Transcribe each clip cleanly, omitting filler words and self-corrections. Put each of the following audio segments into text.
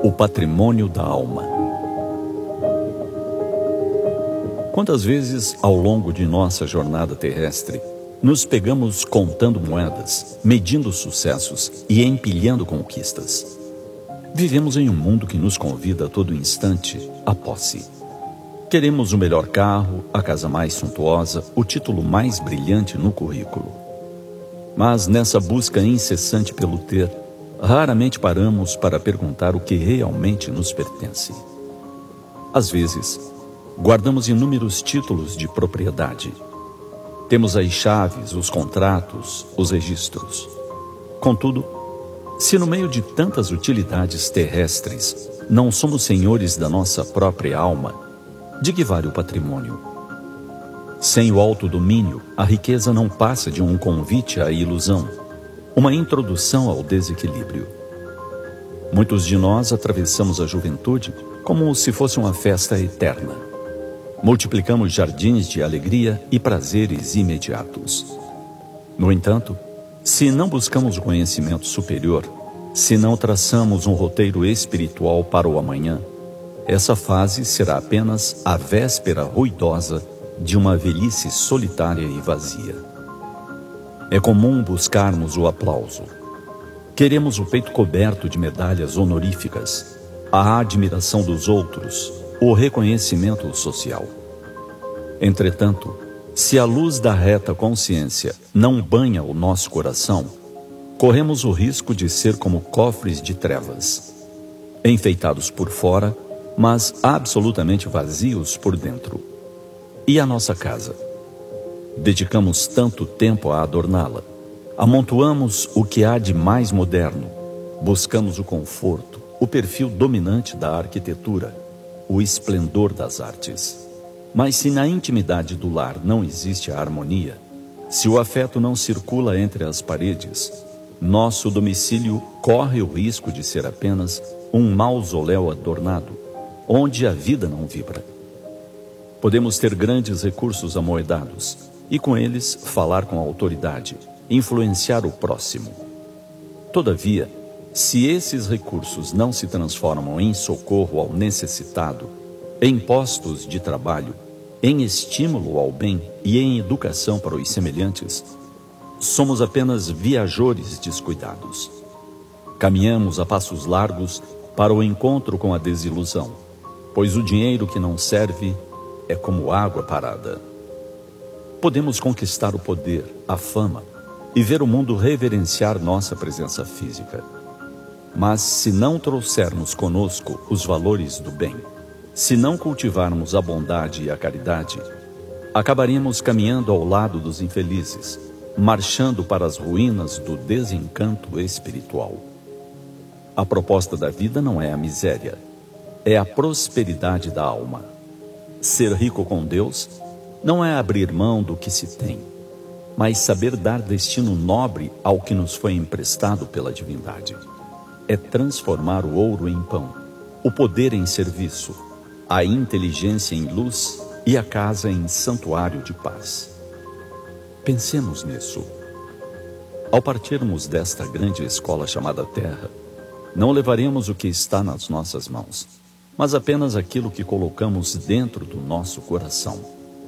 O patrimônio da alma. Quantas vezes, ao longo de nossa jornada terrestre, nos pegamos contando moedas, medindo sucessos e empilhando conquistas? Vivemos em um mundo que nos convida a todo instante à posse. Queremos o melhor carro, a casa mais suntuosa, o título mais brilhante no currículo. Mas nessa busca incessante pelo ter, raramente paramos para perguntar o que realmente nos pertence. Às vezes, guardamos inúmeros títulos de propriedade. Temos as chaves, os contratos, os registros. Contudo, se no meio de tantas utilidades terrestres não somos senhores da nossa própria alma, de que vale o patrimônio? Sem o autodomínio, a riqueza não passa de um convite à ilusão, uma introdução ao desequilíbrio. Muitos de nós atravessamos a juventude como se fosse uma festa eterna. Multiplicamos jardins de alegria e prazeres imediatos. No entanto, se não buscamos o conhecimento superior, se não traçamos um roteiro espiritual para o amanhã, essa fase será apenas a véspera ruidosa de uma velhice solitária e vazia. É comum buscarmos o aplauso. Queremos o peito coberto de medalhas honoríficas, a admiração dos outros, o reconhecimento social. Entretanto, se a luz da reta consciência não banha o nosso coração, corremos o risco de ser como cofres de trevas, enfeitados por fora, mas absolutamente vazios por dentro. E a nossa casa? Dedicamos tanto tempo a adorná-la. Amontoamos o que há de mais moderno. Buscamos o conforto, o perfil dominante da arquitetura, o esplendor das artes. Mas se na intimidade do lar não existe a harmonia, se o afeto não circula entre as paredes, nosso domicílio corre o risco de ser apenas um mausoléu adornado, onde a vida não vibra. Podemos ter grandes recursos amoedados e com eles falar com autoridade, influenciar o próximo. Todavia, se esses recursos não se transformam em socorro ao necessitado, em postos de trabalho, em estímulo ao bem e em educação para os semelhantes, somos apenas viajores descuidados. Caminhamos a passos largos para o encontro com a desilusão, pois o dinheiro que não serve é como água parada. Podemos conquistar o poder, a fama e ver o mundo reverenciar nossa presença física. Mas se não trouxermos conosco os valores do bem, se não cultivarmos a bondade e a caridade, acabaremos caminhando ao lado dos infelizes, marchando para as ruínas do desencanto espiritual. A proposta da vida não é a miséria, é a prosperidade da alma. Ser rico com Deus não é abrir mão do que se tem, mas saber dar destino nobre ao que nos foi emprestado pela divindade. É transformar o ouro em pão, o poder em serviço, a inteligência em luz e a casa em santuário de paz. Pensemos nisso. Ao partirmos desta grande escola chamada Terra, não levaremos o que está nas nossas mãos, mas apenas aquilo que colocamos dentro do nosso coração.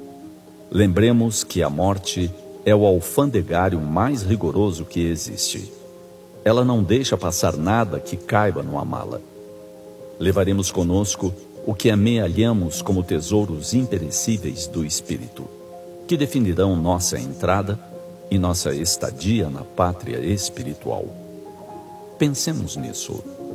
Lembremos que a morte é o alfandegário mais rigoroso que existe. Ela não deixa passar nada que caiba numa mala. Levaremos conosco o que amealhamos como tesouros imperecíveis do espírito, que definirão nossa entrada e nossa estadia na pátria espiritual. Pensemos nisso.